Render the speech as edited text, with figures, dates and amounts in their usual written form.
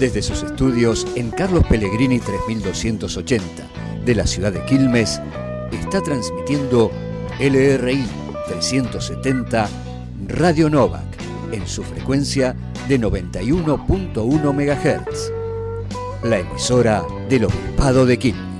Desde sus estudios en Carlos Pellegrini 3280 de la ciudad de Quilmes, está transmitiendo LRI 370 Radio Novak en su frecuencia de 91.1 MHz, la emisora del Obispado de Quilmes.